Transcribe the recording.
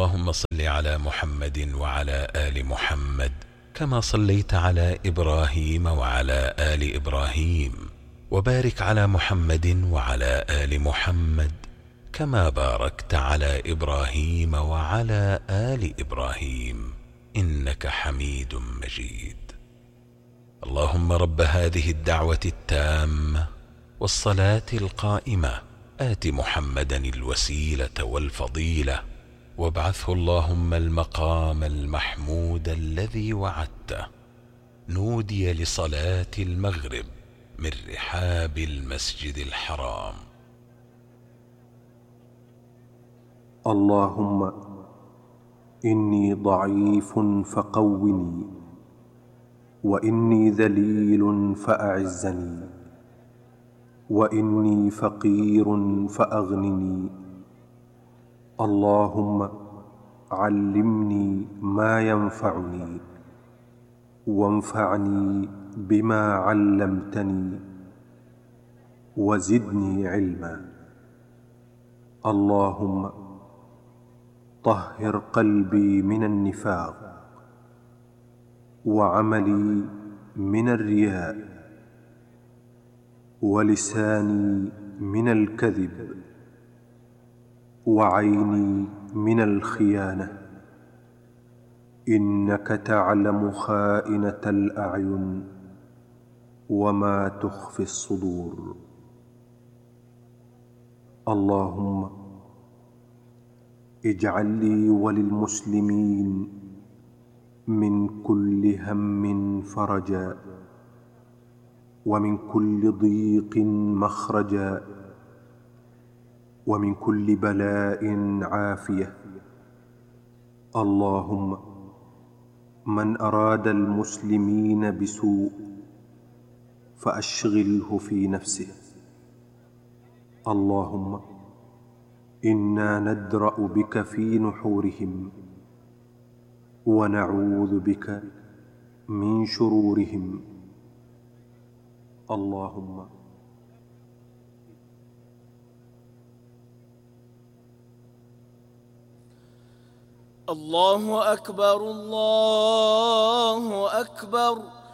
اللهم صل على محمد وعلى آل محمد كما صليت على إبراهيم وعلى آل إبراهيم، وبارك على محمد وعلى آل محمد كما باركت على إبراهيم وعلى آل إبراهيم إنك حميد مجيد. اللهم رب هذه الدعوة التامة والصلاة القائمة آت محمدا الوسيلة والفضيلة، وابعثه اللهم المقام المحمود الذي وعدته. نودي لصلاة المغرب من رحاب المسجد الحرام. اللهم إني ضعيف فقوني، وإني ذليل فأعزني، وإني فقير فأغنني. اللهم علمني ما ينفعني، وانفعني بما علمتني، وزدني علما. اللهم طهر قلبي من النفاق، وعملي من الرياء، ولساني من الكذب، وعيني من الخيانة. إنك تعلم خائنة الأعين وما تخفي الصدور. اللهم اجعل لي وللمسلمين من كل هم فرجا، ومن كل ضيق مخرجا، ومن كل بلاء عافية. اللهم من أراد المسلمين بسوء فأشغله في نفسه. اللهم إنا ندرأ بك في نحورهم، ونعوذ بك من شرورهم. اللهم الله أكبر الله أكبر.